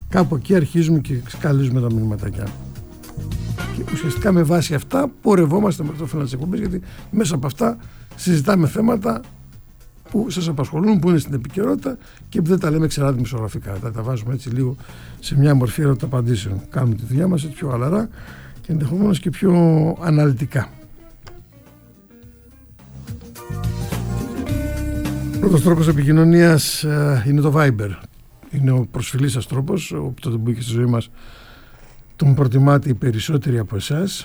Κάπου εκεί αρχίζουμε και σκαλίζουμε τα μηνύματάκια. Και ουσιαστικά με βάση αυτά πορευόμαστε με το φινάλ της εκπομπής, γιατί μέσα από αυτά συζητάμε θέματα που σας απασχολούν, που είναι στην επικαιρότητα και που δεν τα λέμε ξερά δημοσιογραφικά. Τα βάζουμε έτσι λίγο σε μια μορφή ερωταπαντήσεων. Κάνουμε τη δουλειά μας έτσι πιο χαλαρά και ενδεχομένως και πιο αναλυτικά. Πρώτος τρόπος επικοινωνίας είναι το Viber. Είναι ο προσφυλής σας τρόπος, όπου τότε μπήκε στη ζωή μας τον προτιμάτε οι περισσότεροι από εσάς.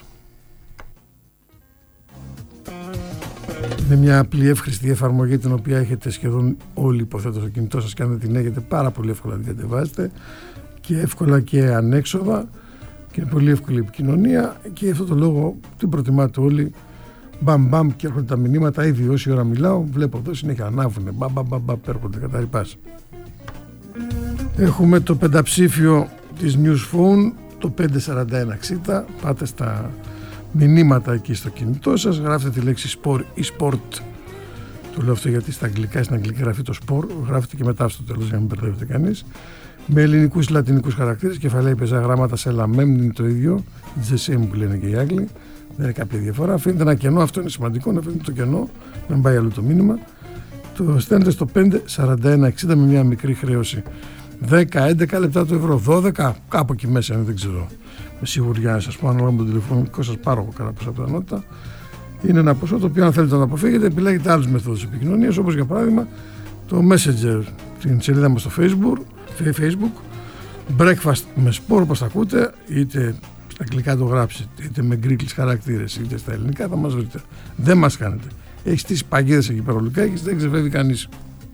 Είναι μια απλή εύχρηστη εφαρμογή την οποία έχετε σχεδόν όλοι, υποθέτω, στο κινητό σας, και αν δεν την έχετε, πάρα πολύ εύκολα την κατεβάζετε και εύκολα και ανέξοδα και είναι πολύ εύκολη επικοινωνία και γι' αυτό το λόγο την προτιμάτε όλοι. Μπαμ μπαμ και έρχονται τα μηνύματα, ήδη όση ώρα μιλάω βλέπω εδώ συνέχεια ανάβουνε, μπαμ μπαμ μπαμ, έρχονται κατά ρηπάς. Έχουμε το πενταψήφιο της News Phone, το 54160, πάτε στα μηνύματα εκεί στο κινητό σας, γράφετε τη λέξη sport ή sport. Το λέω αυτό γιατί στα αγγλικά, στην αγγλική γραφή το sport, γράφετε και μετά στο τέλος για να μην μπερδεύετε κανείς. Με ελληνικούς ή λατινικούς χαρακτήρες, κεφαλαία πεζά γράμματα σε λαμέμ, είναι το ίδιο, the same που λένε και οι Άγγλοι, δεν είναι κάποια διαφορά. Αφήνετε ένα κενό, αυτό είναι σημαντικό, να αφήνετε το κενό, να μην πάει αλλού το μήνυμα. Το στέλνετε στο 54160 με μια μικρή χρέωση. 10-11 λεπτά το ευρώ, 12, κάπου εκεί μέσα είναι, δεν ξέρω. Με σιγουριά να σας πω, ανάλογα με τον τηλεφωνικό σας πάροχο κατά πάσα πιθανότητα. Είναι ένα ποσό το οποίο, αν θέλετε να το αποφύγετε, επιλέγετε άλλες μεθόδους επικοινωνίας, όπως για παράδειγμα το Messenger, την σελίδα μας στο Facebook, Breakfast με Sport, όπως τα ακούτε, είτε στα αγγλικά το γράψετε, είτε με γκρίκλεις χαρακτήρες, είτε στα ελληνικά, θα μας βρείτε. Δεν μας κάνετε. Έχει στήσει παγίδες εκεί πέρα ο Λουκάκης, δεν ξεφεύγει κανείς.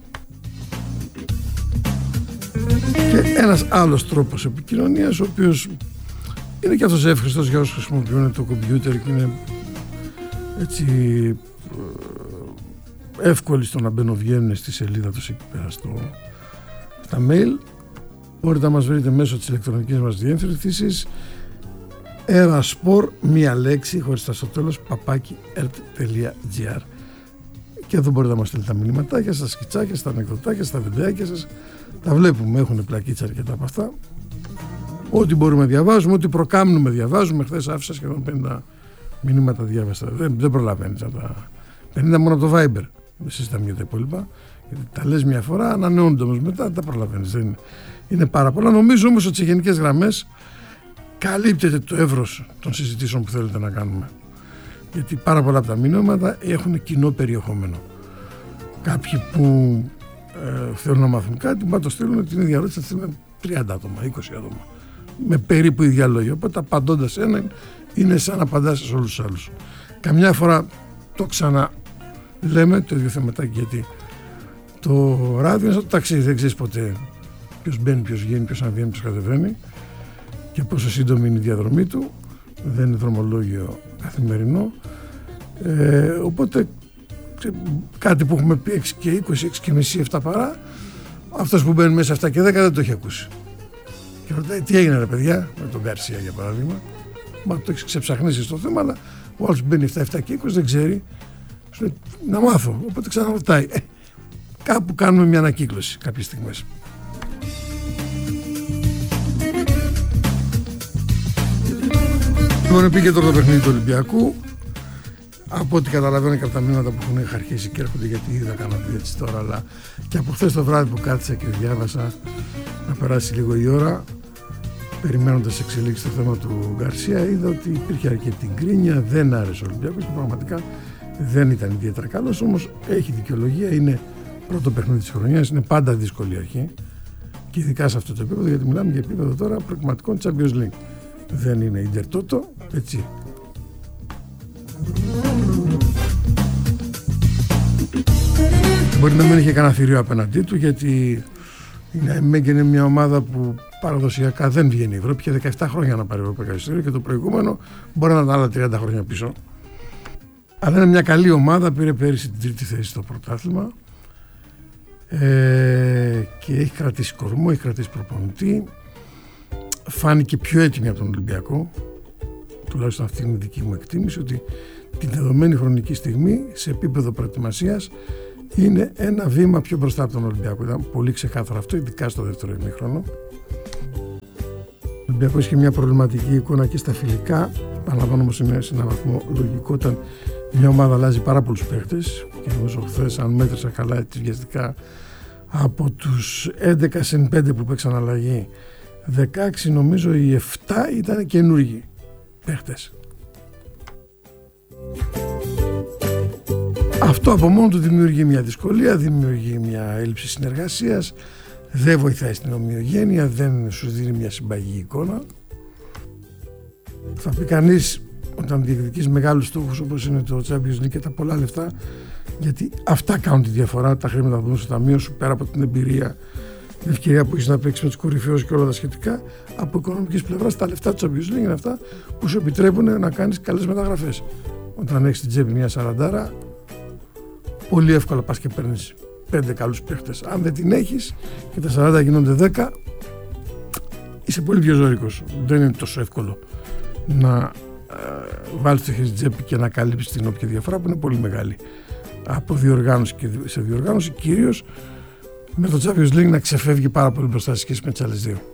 Και ένας άλλος τρόπος επικοινωνίας, ο οποίος είναι και αυτός εύχριστος για όσους χρησιμοποιούν το κομπιούτερ και είναι έτσι εύκολοι στο να μπαίνουν στη σελίδα τους εκεί πέρα στα mail. Μπορείτε να μας βρείτε μέσω της ηλεκτρονικής μας διεύθυνσης eraspor, μία λέξη χωριστά στο τέλος, @ert.gr, και εδώ μπορείτε να μας στείλετε τα μηνύματάκια, στα σκιτσάκια, στα ανεκδοτάκια, στα βιντεάκια σας. Τα βλέπουμε, έχουν πλακίτσα αρκετά από αυτά. Ό,τι μπορούμε διαβάζουμε, ό,τι προκάμνουμε διαβάζουμε. Χθες άφησα σχεδόν 50 μηνύματα διάβασα. Δεν προλαβαίνεις από τα 50 μόνο από το Viber. Δεν συζητάμε για τα υπόλοιπα. Γιατί τα λες μια φορά, ανανεώνονται όμως μετά, δεν τα προλαβαίνεις. Είναι πάρα πολλά. Νομίζω όμως ότι σε γενικές γραμμές καλύπτεται το εύρος των συζητήσεων που θέλετε να κάνουμε. Γιατί πάρα πολλά από τα μηνύματα έχουν κοινό περιεχόμενο. Κάποιοι που θέλουν να μάθουν κάτι, μα το στείλουν την ίδια ερώτηση, θα στείλουν 30 άτομα, 20 άτομα. Με περίπου ίδια λόγια. Οπότε απαντώντας έναν, είναι σαν να απαντάς σε όλους τους άλλους. Καμιά φορά το ξαναλέμε το ίδιο θεματάκι, γιατί το ράδιο είναι σαν το ταξίδι, δεν ξέρεις ποτέ ποιος μπαίνει, ποιος βγαίνει, ποιος αναβαίνει, ποιος κατεβαίνει και πόσο σύντομη είναι η διαδρομή του. Δεν είναι δρομολόγιο καθημερινό. Οπότε κάτι που έχουμε πει 6 και 20, 6 και μισή, 7 παρά, αυτός που μπαίνει μέσα 7 και 10 δεν το έχει ακούσει. Και ρωτάει τι έγινε ρε παιδιά, με τον Γκαρσία για παράδειγμα. Μα το έχει ξεψαχνίσει στο θέμα, αλλά ο άλλος που μπαίνει 7 και 20 δεν ξέρει. Σου λέει να μάθω, οπότε ξαναρωτάει. Κάπου κάνουμε μια ανακύκλωση κάποιες στιγμές. Λοιπόν, πήγε τώρα το παιχνίδι του Ολυμπιακού. Από ό,τι καταλαβαίνω και από τα μηνύματα που έχουν αρχίσει και έρχονται, γιατί είδα κανένα έτσι τώρα, αλλά και από χθες το βράδυ που κάθισα και διάβασα να περάσει λίγο η ώρα, περιμένοντας εξελίξεις στο θέμα του Γκαρσία, είδα ότι υπήρχε αρκετή γκρίνια, δεν άρεσε ο Ολυμπιακός και πραγματικά δεν ήταν ιδιαίτερα καλός, όμως έχει δικαιολογία, είναι πρώτο παιχνίδι της χρονιάς, είναι πάντα δύσκολη αρχή και ειδικά σε αυτό το επίπεδο, γιατί μιλάμε για επίπεδο τώρα προκριματικών Champions League. Δεν είναι Intertoto, έτσι. Μπορεί να μην είχε κανένα θηρίο απέναντί του, γιατί είναι μια ομάδα που παραδοσιακά δεν βγαίνει η Ευρώπη και 17 χρόνια να πάρει ευρωπαϊκά εισιτήρια και το προηγούμενο μπορεί να ήταν άλλα 30 χρόνια πίσω. Αλλά είναι μια καλή ομάδα, πήρε πέρυσι την τρίτη θέση στο πρωτάθλημα και έχει κρατήσει κορμό, έχει κρατήσει προπονητή. Φάνηκε πιο έτοιμη από τον Ολυμπιακό, τουλάχιστον αυτή είναι η δική μου εκτίμηση, ότι την δεδομένη χρονική στιγμή σε επίπεδο προετοιμασίας είναι ένα βήμα πιο μπροστά από τον Ολυμπιακό. Ήταν πολύ ξεκάθαρο αυτό, ειδικά στο δεύτερο ημίχρονο. Ολυμπιακός είχε μια προβληματική εικόνα και στα φιλικά. Παραλαμβάνω όμως είναι σε έναν βαθμό λογικό όταν μια ομάδα αλλάζει πάρα πολλούς παίχτες. Και νομίζω χθες, αν μέτρησα καλά έτσι βιαστικά, από τους 11-5 που παίξαν αλλαγή, 16 νομίζω οι 7 ήταν καινούργοι παίχτες. Αυτό από μόνο του δημιουργεί μια δυσκολία, δημιουργεί μια έλλειψη συνεργασίας, δεν βοηθάει στην ομοιογένεια, δεν σου δίνει μια συμπαγή εικόνα. Θα πει κανείς, όταν διεκδικείς μεγάλους στόχους όπως είναι το Champions League και τα πολλά λεφτά, γιατί αυτά κάνουν τη διαφορά, τα χρήματα που δίνουν στο ταμείο σου, πέρα από την εμπειρία, την ευκαιρία που έχεις να παίξεις με τους κορυφαίους και όλα τα σχετικά, από οικονομικής πλευράς τα λεφτά του Champions League είναι αυτά που σου επιτρέπουν να κάνεις καλές μεταγραφές. Όταν έχεις στην τσέπη μια 40, πολύ εύκολα πας και παίρνεις 5 καλούς παίχτες. Αν δεν την έχεις και τα 40 γίνονται 10, είσαι πολύ πιο ζώρικος. Δεν είναι τόσο εύκολο να βάλεις το χέρι στην τσέπη και να καλύψεις την όποια διαφορά που είναι πολύ μεγάλη. Από διοργάνωση και σε διοργάνωση, κυρίως με το Champions League να ξεφεύγει πάρα πολύ μπροστά σε σχέση με τις άλλες δύο.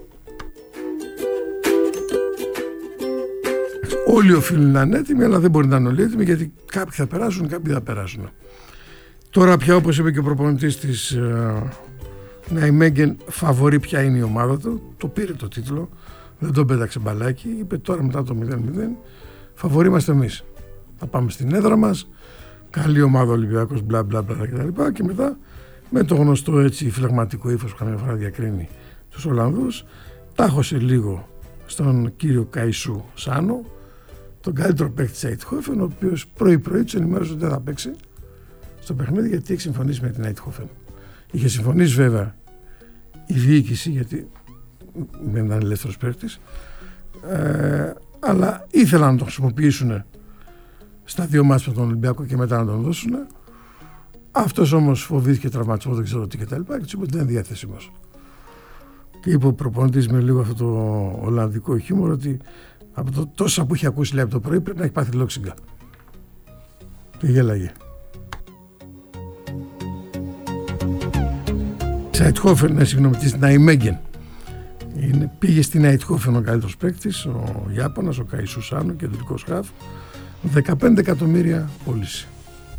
Όλοι οφείλουν να είναι έτοιμοι, αλλά δεν μπορεί να είναι όλοι έτοιμοι, γιατί κάποιοι θα περάσουν, κάποιοι θα περάσουν. Τώρα πια, όπως είπε και ο προπονητής της Ναϊμέγγεν, φαβορεί ποια είναι η ομάδα του, το πήρε το τίτλο, δεν τον πέταξε μπαλάκι, είπε τώρα μετά το 0-0, φαβορεί είμαστε εμείς. Θα πάμε στην έδρα μας, καλή ομάδα Ολυμπιακός, μπλα μπλα μπλα κτλ. Και μετά με το γνωστό έτσι φλεγματικό ύφος που καμιά φορά διακρίνει τους Ολλανδούς, τάχωσε λίγο στον κύριο Καϊσού Σάνο, τον καλύτερο παίκτη της Eindhoven, ο οποίος πρωί-πρωί τους ενημέρωσε ότι δεν θα παίξει στο παιχνίδι γιατί έχει συμφωνήσει με την Eindhoven. Είχε συμφωνήσει βέβαια η διοίκηση, γιατί δεν ήταν ελεύθερος παίκτης, αλλά ήθελαν να τον χρησιμοποιήσουν στα 2 μάτς με τον Ολυμπιακό και μετά να τον δώσουν. Αυτός όμως φοβήθηκε τραυματισμό, δεν ξέρω τι κτλ. Και τους είπε ότι δεν είναι διαθέσιμος. Και είπε ο προπονητής με λίγο αυτό το ολλανδικό χιούμορ ότι από το τόσα που είχε ακούσει λέει από το πρωί πρέπει να έχει πάθει λόξιγκα. Και γέλαγε. Της Ναϊμέγγεν. Πήγε στην Eindhoven ο καλύτερος παίκτης, ο Ιάπωνας, ο Καϊσού Σάνο, κεντρικός χαφ, 15 εκατομμύρια πώληση.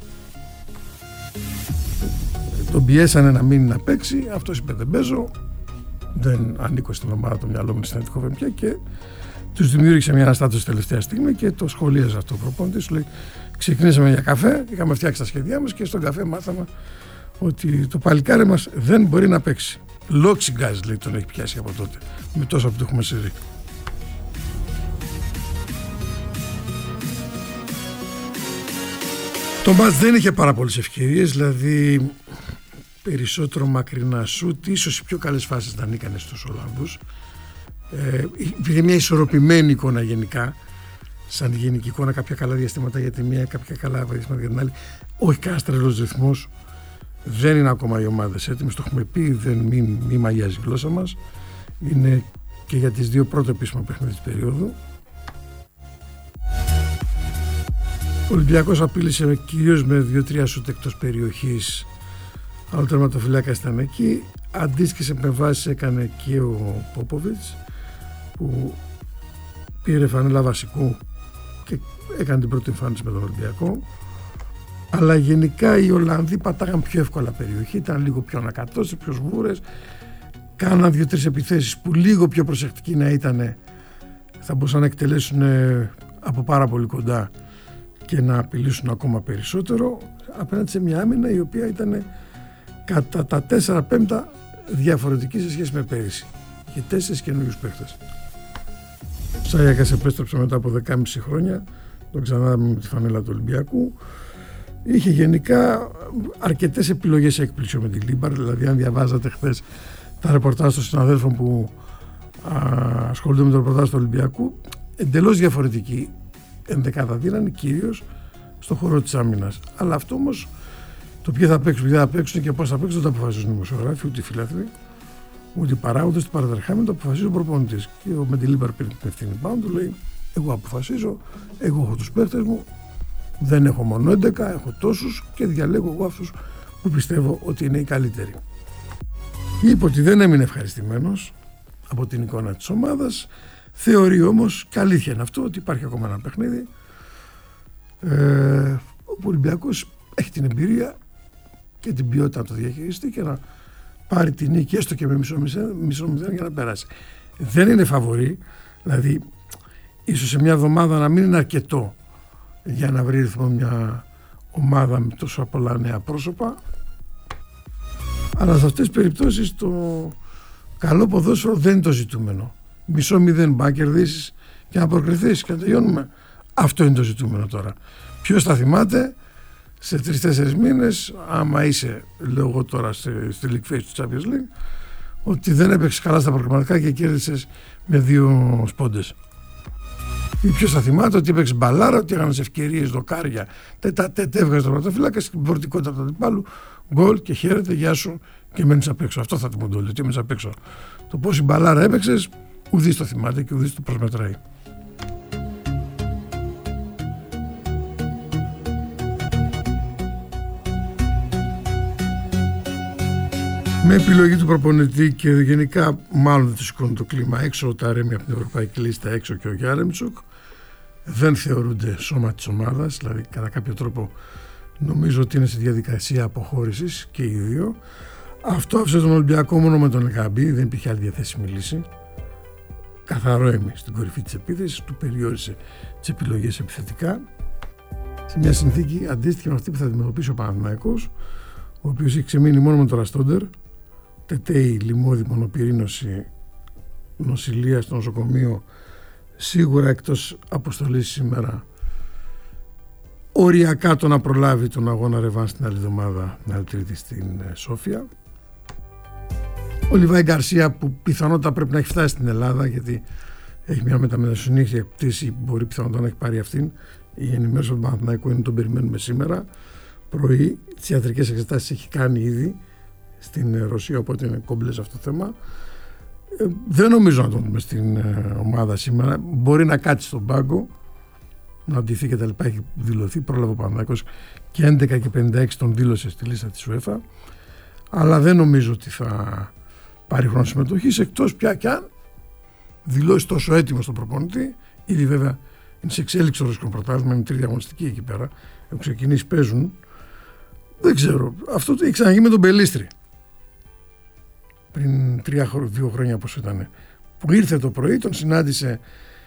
Τον πιέσανε να μείνει να παίξει, αυτός είπε δεν παίζω, δεν ανήκω στην ομάδα, το μυαλό μου στην Eindhoven πια, και τους δημιούργησε μια αναστάτωση τελευταία στιγμή και το σχολίαζε αυτό ο προπονητής. Σου λέει: ξεκινήσαμε για καφέ, είχαμε φτιάξει τα σχέδιά μας και στον καφέ μάθαμε ότι το παλικάρι μας δεν μπορεί να παίξει. Λόξιγκάζ, λέει, τον έχει πιάσει από τότε, με τόσα που το έχουμε συμβεί. Το μάτς δεν είχε πάρα πολλές ευκαιρίες, δηλαδή περισσότερο μακρινά σουτ, ίσως οι πιο καλές φάσεις να ανήκανε στους Ολλανδούς. Υπήρχε μια ισορροπημένη εικόνα γενικά, σαν γενική εικόνα, κάποια καλά διαστήματα για τη μία, κάποια καλά διαστήματα για την άλλη. Όχι κανένας τρελός ρυθμός. Δεν είναι ακόμα οι ομάδες έτοιμες, το έχουμε πει, μη μαγιάζει η γλώσσα μας. Είναι και για τις 2 πρώτα επίσημα παιχνίδια της περίοδου. Ο Ολυμπιακός απείλησε κυρίως με 2-3 σουτ εκτός περιοχής, αλλά ο τερματοφυλάκας ήταν εκεί. Αντίστοιχες επεμβάσεις έκανε και ο Πόποβιτς, που πήρε φανέλα βασικού και έκανε την πρώτη εμφάνιση με τον Ολυμπιακό. Αλλά γενικά οι Ολλανδοί πατάγαν πιο εύκολα περιοχή, ήταν λίγο πιο ανακατώσεις, πιο σβούρες, κάναν 2-3 επιθέσεις που λίγο πιο προσεκτικοί να ήταν, θα μπορούσαν να εκτελέσουν από πάρα πολύ κοντά και να απειλήσουν ακόμα περισσότερο απέναντι σε μια άμυνα η οποία ήταν κατά τα 4/5 διαφορετική σε σχέση με πέρυσι και 4 καινούριους παίχτες. Ο Σάγιακας επέστρεψε μετά από 10,5 χρόνια, τον ξανάδαμε με τη φανέλα του Ολυμπιακού. Είχε γενικά αρκετές επιλογές έκπληξης με τη Λίμπαρ, δηλαδή αν διαβάζατε χθες τα ρεπορτάζ των συναδέλφων που ασχολούνται με το ρεπορτάζ του Ολυμπιακού, εντελώς διαφορετική ενδεκάδα δίνανε, κυρίως στον χώρο της άμυνας. Αλλά αυτό όμως, το ποιοι θα παίξουν, ποιοι θα παίξουν και πώς θα παίξουν, δεν το αποφασίζουν οι δημοσιογράφοι, ούτε οι φίλαθλοι, ούτε οι παράγοντες του παραδερχάμενου, το αποφασίζει ο προπονητής. Και ο Μεντιλίμπαρ πήρε την ευθύνη πάνω του, λέει: εγώ αποφασίζω, εγώ έχω τους παίχτες μου, δεν έχω μόνο 11, έχω τόσους και διαλέγω εγώ αυτούς που πιστεύω ότι είναι οι καλύτεροι. Είπε ότι δεν έμεινε ευχαριστημένος από την εικόνα της ομάδας, Θεωρεί όμως, και αλήθεια είναι αυτό, ότι υπάρχει ακόμα ένα παιχνίδι ο Ολυμπιακός έχει την εμπειρία και την ποιότητα να το διαχειριστεί και να πάρει την νίκη έστω και με μισό μηδέν για να περάσει. Δεν είναι φαβορί, δηλαδή ίσως σε μια εβδομάδα να μην είναι αρκετό για να βρει ρυθμό μια ομάδα με τόσο πολλά νέα πρόσωπα, αλλά σε αυτές τις περιπτώσεις το καλό ποδόσφαιρο δεν είναι το ζητούμενο. Μισό μηδέν πάει να κερδίσεις και να προκριθείς και να τελειώνουμε. Αυτό είναι το ζητούμενο τώρα. Ποιος θα θυμάται σε 3-4 μήνες, άμα είσαι, λέω εγώ τώρα στη League Phase του Champions League, ότι δεν έπαιξες καλά στα προγραμματικά και κέρδισες με 2 σπόντες. Ή ποιος θα θυμάται ότι έπαιξες μπαλάρα, ότι έκανες ευκαιρίες, δοκάρια, έβγαζε το πρωτοφύλακα στην πορτικότητα του αντιπάλου, γκολ και χαίρετε, γεια σου και μένεις απ' έξω. Αυτό θα θυμούνται όλοι, ότι μένεις απ' έξω. Το πόση μπαλάρα έπαιξες, ουδής το θυμάται και ουδής το προσμετράει. Με επιλογή του προπονητή και γενικά μάλλον δεν του σηκώνει το κλίμα, έξω ο Ταρέμι από την Ευρωπαϊκή Λίστα, έξω και ο Γιάρεμτσουκ, δεν θεωρούνται σώμα της ομάδας, δηλαδή κατά κάποιο τρόπο νομίζω ότι είναι σε διαδικασία αποχώρησης και οι δύο. Αυτό άφησε τον Ολυμπιακό μόνο με τον Ελκαμπή, δεν υπήρχε άλλη διαθέσιμη λύση. Καθαρό έμει στην κορυφή της επίθεσης, του περιόρισε τις επιλογές επιθετικά σε μια συνθήκη αντίστοιχη με αυτή που θα αντιμετωπίσει ο Παναθηναϊκός, ο οποίος έχει ξεμείνει μόνο με τον Ραστόντερ, τετέι, λιμώδη, μονοπυρήνωση, νοσηλεία στο νοσοκομείο, σίγουρα εκτός αποστολής σήμερα, οριακά το να προλάβει τον αγώνα ρεβάν στην άλλη εβδομάδα, την άλλη Τρίτη στην Σόφια. Ο Λιβάη Γκαρσία που πιθανότατα πρέπει να έχει φτάσει στην Ελλάδα, γιατί έχει μια μεταμετασυνήθεια πτήση, μπορεί πιθανότατα να έχει πάρει αυτήν. Η ενημέρωση του Παναθηναϊκού είναι τον περιμένουμε σήμερα πρωί. Τις ιατρικές εξετάσεις έχει κάνει ήδη στην Ρωσία, οπότε είναι κόμπλες αυτό το θέμα. Δεν νομίζω να τον δούμε στην ομάδα σήμερα. Μπορεί να κάτσει στον πάγκο, να αντιθεί και τα λοιπά. Έχει δηλωθεί, πρόλαβε ο Παναθηναϊκός και 11 και 56 τον δήλωσε στη λίστα της UEFA, αλλά δεν νομίζω ότι θα πάρει χρόνο συμμετοχής, εκτός πια κι αν δηλώσει τόσο έτοιμο στον προπονητή. Ήδη βέβαια είναι σε εξέλιξη το ρωσικό πρωτάθλημα, είναι τρίτη αγωνιστική εκεί πέρα. Έχουν ξεκινήσει, παίζουν. Δεν ξέρω. Αυτό το έχει ξαναγίνει με τον Μπελίστρη. Πριν 2 χρόνια πώς ήταν. Που ήρθε το πρωί, τον συνάντησε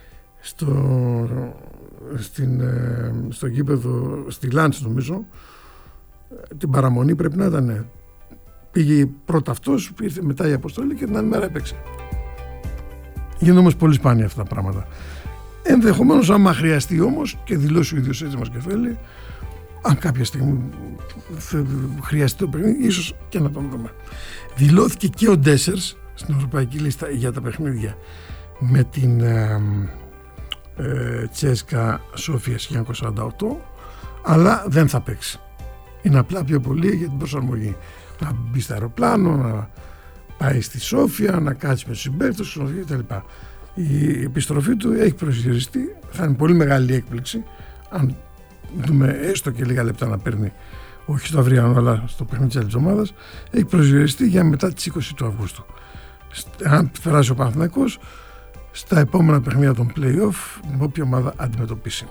στο γήπεδο, στη Λάντς νομίζω. Την παραμονή πρέπει να ήταν. Πήγε πρώτα αυτός, ήρθε μετά η αποστολή και την άλλη μέρα έπαιξε. Γίνονται όμως πολύ σπάνια αυτά τα πράγματα. Ενδεχομένως, άμα χρειαστεί όμως και δηλώσει ο ίδιος έτσι μας και θέλει, αν κάποια στιγμή χρειαστεί το παιχνίδι, ίσως και να τον δούμε. Δηλώθηκε και ο Ντέσσερς στην Ευρωπαϊκή Λίστα για τα παιχνίδια με την Τσέσκα Σόφια 1948, αλλά δεν θα παίξει. Είναι απλά πιο πολύ για την προσαρμογή. Να μπει στο αεροπλάνο, να πάει στη Σόφια, να κάτσει με τους συμπαίκτες κτλ. Η επιστροφή του έχει προσδιοριστεί. Θα είναι πολύ μεγάλη έκπληξη αν δούμε έστω και λίγα λεπτά να παίρνει, όχι στο αυριανό αλλά στο παιχνίδι της άλλης ομάδας. Έχει προσδιοριστεί για μετά τις 20 του Αυγούστου. Αν περάσει ο Παναθηναϊκός στα επόμενα παιχνίδια των play-off, με όποια ομάδα αντιμετωπίσει.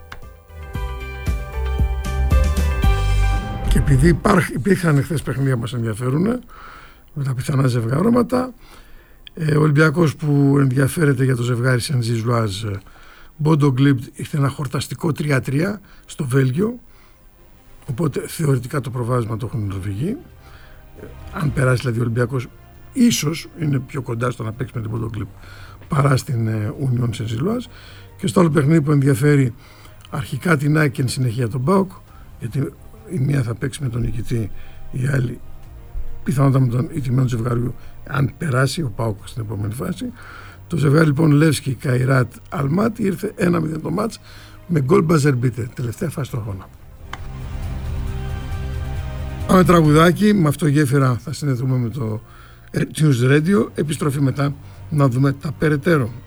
Και επειδή υπήρχαν χθες παιχνίδια που μας ενδιαφέρουν με τα πιθανά ζευγαρώματα, ο Ολυμπιακός που ενδιαφέρεται για το ζευγάρι Σεντζιζουάζ Μπόντο Γκλιμπ είχε ένα χορταστικό 3-3 στο Βέλγιο, οπότε θεωρητικά το προβάδισμα το έχουν οι Νορβηγοί. Αν περάσει δηλαδή ο Ολυμπιακός, ίσως είναι πιο κοντά στο να παίξει με την Μπόντο Γκλιμπ παρά στην Union Σεντζιζουάζ. Και στο άλλο παιχνίδι που ενδιαφέρει αρχικά την ΑΕΚ και εν συνεχεία τον ΠΑΟΚ, γιατί η μία θα παίξει με τον νικητή, η άλλη πιθανότατα με τον ηττημένο ζευγάριου, αν περάσει ο ΠΑΟΚ στην επόμενη φάση. Το ζευγάρι λοιπόν Λεύσκι Καϊράτ Αλμάτ ήρθε 1-0 το μάτς με γκολ μπαζερμπίτε, τελευταία φάση του αγώνα. Πάμε τραγουδάκι, με αυτό γέφυρα θα συνδεθούμε με το News Radio, επιστροφή μετά να δούμε τα περαιτέρω.